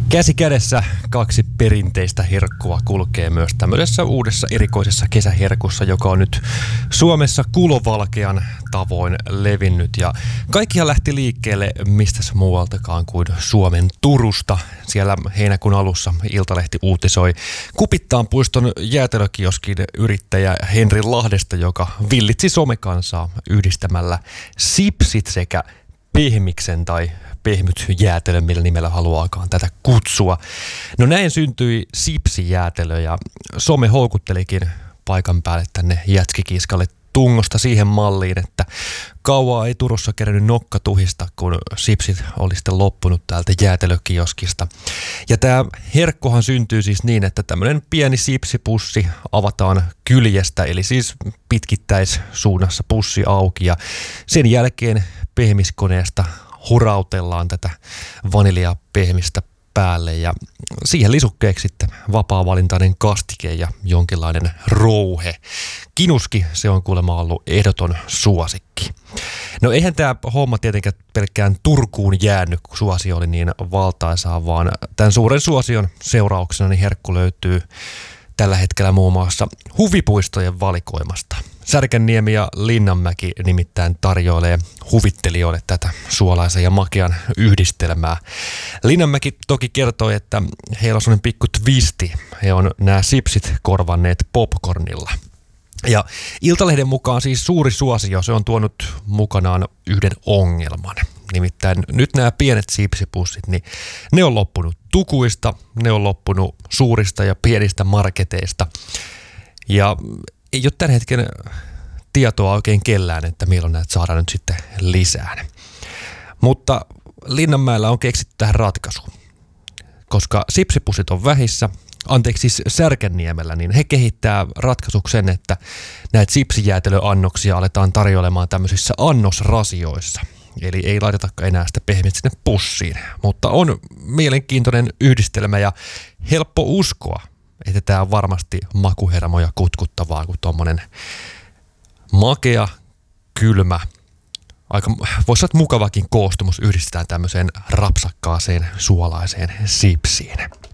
Käsi kädessä kaksi perinteistä herkkua kulkee myös tämmöisessä uudessa erikoisessa kesäherkussa, joka on nyt Suomessa kulovalkean tavoin levinnyt. Ja kaikkihan lähti liikkeelle mistäs muualtakaan kuin Suomen Turusta. Siellä heinäkuun alussa Iltalehti uutisoi Kupittaan puiston jäätelökioskin yrittäjä Henri Lahdesta, joka villitsi somekansaa yhdistämällä sipsit sekä pehmiksen tai pehmytjäätelö, millä nimellä haluaakaan tätä kutsua. No näin syntyi sipsijäätelö ja some houkuttelikin paikan päälle tänne jätskikiskalle tungosta siihen malliin, että kauaa ei Turussa kerennyt nokka tuhista, kun sipsit oli sitten loppunut täältä jäätelökioskista. Ja tämä herkkohan syntyy siis niin, että tämmöinen pieni sipsipussi avataan kyljestä, eli siis pitkittäissuunnassa pussi auki ja sen jälkeen pehmiskoneesta hurautellaan tätä vaniljapehmistä päälle ja siihen lisukkeeksi sitten vapaa-valintainen kastike ja jonkinlainen rouhe. Kinuski, se on kuulemma ollut ehdoton suosikki. No eihän tämä homma tietenkään pelkkään Turkuun jäänyt, kun suosio oli niin valtaisaa, vaan tämän suuren suosion seurauksena niin herkku löytyy tällä hetkellä muun muassa huvipuistojen valikoimasta. Särkänniemi ja Linnanmäki nimittäin tarjoilee huvittelijoille tätä suolaisen ja makean yhdistelmää. Linnanmäki toki kertoi, että heillä on sellainen pikku twisti. He on nämä sipsit korvanneet popcornilla. Ja Iltalehden mukaan siis suuri suosio, se on tuonut mukanaan yhden ongelman. Nimittäin nyt nämä pienet sipsipussit, niin ne on loppunut tukuista, ne on loppunut suurista ja pienistä marketeista. Ja ei ole tämän hetken tietoa oikein kellään, että milloin näitä saadaan nyt sitten lisää. Mutta Linnanmäellä on keksitty tähän ratkaisu. Koska sipsipussit on vähissä, siis Särkänniemellä, niin he kehittää ratkaisuksi sen, että näitä sipsijäätelöannoksia aletaan tarjoilemaan tämmöisissä annosrasioissa. Eli ei laitetakaan enää sitä pehmit sinne pussiin. Mutta on mielenkiintoinen yhdistelmä ja helppo uskoa, että tämä on varmasti makuhermoja kutkuttavaa, kun tommonen makea, kylmä, aika voisi sanoa mukavakin koostumus yhdistetään tämmöiseen rapsakkaaseen suolaiseen sipsiin.